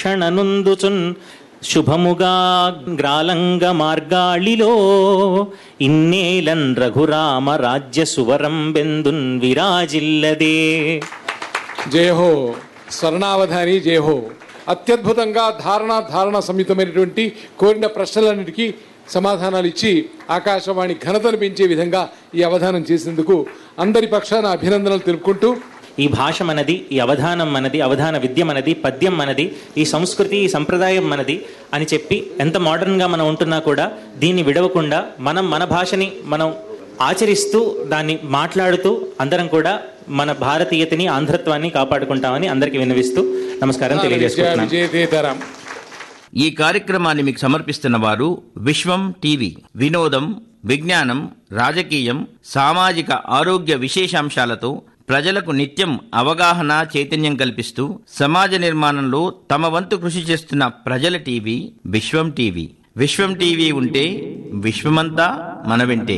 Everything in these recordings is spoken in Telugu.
రక్షణనుందుచున్ శుభముగా గ్రాలంగ మార్గాళిలో ఇన్నేలన్ రఘురామ రాజ్య సువరం బెందున్ విరాజిల్లదే. జయహో స్వర్ణావధాని జయహో. అత్యద్భుతంగా ధారణ సంయుతమైనటువంటి కోరిన ప్రశ్నలన్నిటికీ సమాధానాలు ఇచ్చి ఆకాశవాణి ఘనతను పెంచే విధంగా ఈ అవధానం చేసేందుకు అందరి పక్షాన అభినందనలు తెలుపుకుంటూ, ఈ భాష మనది, ఈ అవధానం మనది, అవధాన విద్య మనది, పద్యం మనది, ఈ సంస్కృతి ఈ సంప్రదాయం మనది అని చెప్పి ఎంత మోడర్న్గా మనం ఉంటున్నా కూడా దీన్ని విడవకుండా మన భాషని మనం ఆచరిస్తూ దాన్ని మాట్లాడుతూ అందరం కూడా మన భారతీయతని ఆంధ్రత్వాన్ని కాపాడుకుంటామని అందరికీ విన్నవిస్తూ నమస్కారం తెలియజేసుకుంటున్నాను. ఈ కార్యక్రమాన్ని మీకు సమర్పిస్తున్న వారు విశ్వం టీవీ. వినోదం, విజ్ఞానం, రాజకీయం, సామాజిక ఆరోగ్య విశేషాంశాలతో ప్రజలకు నిత్యం అవగాహన, చైతన్యం కల్పిస్తూ సమాజ నిర్మాణంలో తమ వంతు కృషి చేస్తున్న ప్రజల టీవీ విశ్వం టీవీ. విశ్వం టీవీ ఉంటే విశ్వమంతా మన వెంటే.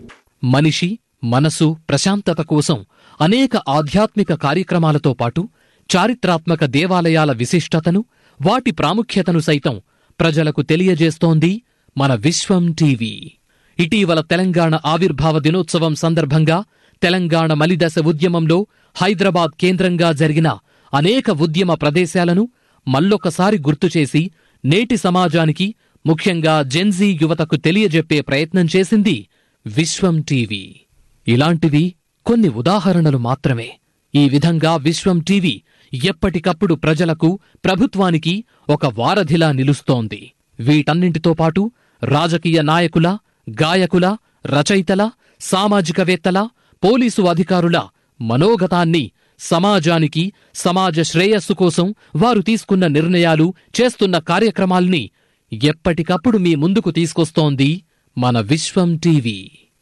మనిషి మనసు ప్రశాంతత కోసం అనేక ఆధ్యాత్మిక కార్యక్రమాలతో పాటు చారిత్రాత్మక దేవాలయాల విశిష్టతను, వాటి ప్రాముఖ్యతను సైతం ప్రజలకు తెలియజేస్తోంది మన విశ్వం టీవీ. ఇటీవల తెలంగాణ ఆవిర్భావ దినోత్సవం సందర్భంగా తెలంగాణ మలిదశ ఉద్యమంలో హైదరాబాద్ కేంద్రంగా జరిగిన అనేక ఉద్యమ ప్రదేశాలను మళ్ళొకసారి గుర్తుచేసి నేటి సమాజానికి, ముఖ్యంగా జెన్జీ యువతకు తెలియజెప్పే ప్రయత్నం చేసింది విశ్వం టీవీ. ఇలాంటివి కొన్ని ఉదాహరణలు మాత్రమే. ఈ విధంగా విశ్వం టీవీ ఎప్పటికప్పుడు ప్రజలకు, ప్రభుత్వానికి ఒక వారధిలా నిలుస్తోంది. వీటన్నింటితో పాటు రాజకీయ నాయకుల, గాయకుల, రచయితల, సామాజికవేత్తల, పోలీసు అధికారుల మనోగతాన్ని, సమాజానికి, సమాజ శ్రేయస్సు కోసం వారు తీసుకున్న నిర్ణయాలు, చేస్తున్న కార్యక్రమాల్ని ఎప్పటికప్పుడు మీ ముందుకు తీసుకొస్తోంది మన విశ్వం టీవీ.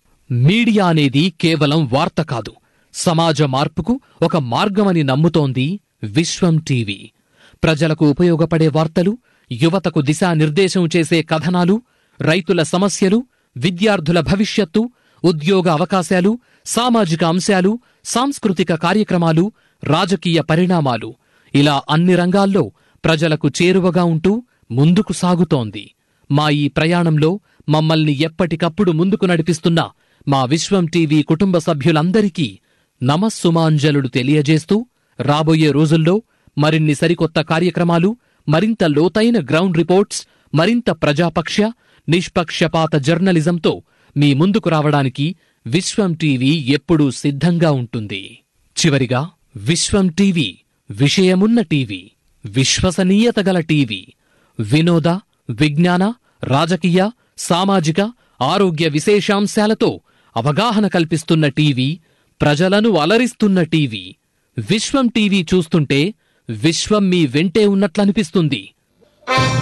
మీడియా అనేది కేవలం వార్త కాదు, సమాజ మార్పుకు ఒక మార్గమని నమ్ముతోంది విశ్వం టీవీ. ప్రజలకు ఉపయోగపడే వార్తలు, యువతకు దిశానిర్దేశం చేసే కథనాలు, రైతుల సమస్యలు, విద్యార్థుల భవిష్యత్తు, ఉద్యోగ అవకాశాలు, సామాజిక అంశాలు, సాంస్కృతిక కార్యక్రమాలు, రాజకీయ పరిణామాలు, ఇలా అన్ని రంగాల్లో ప్రజలకు చేరువగా ఉంటూ ముందుకు సాగుతోంది. మా ఈ ప్రయాణంలో మమ్మల్ని ఎప్పటికప్పుడు ముందుకు నడిపిస్తున్న మా విశ్వం టీవీ కుటుంబ సభ్యులందరికీ నమస్సుమాంజలులు తెలియజేస్తూ, రాబోయే రోజుల్లో మరిన్ని సరికొత్త కార్యక్రమాలు, మరింత లోతైన గ్రౌండ్ రిపోర్ట్స్, మరింత ప్రజాపక్ష, నిష్పక్షపాత జర్నలిజంతో మీ ముందుకు రావడానికి విశ్వం టీవీ ఎప్పుడూ సిద్ధంగా ఉంటుంది. చివరిగా, విశ్వం టీవీ విషయమున్న టీవీ, విశ్వసనీయత గల టీవీ. వినోద, విజ్ఞాన, రాజకీయ, సామాజిక, ఆరోగ్య విశేషాంశాలతో అవగాహన కల్పిస్తున్న టీవీ, ప్రజలను అలరిస్తున్న టీవీ. విశ్వం టీవీ చూస్తుంటే విశ్వం మీ వెంటే ఉన్నట్లనిపిస్తుంది.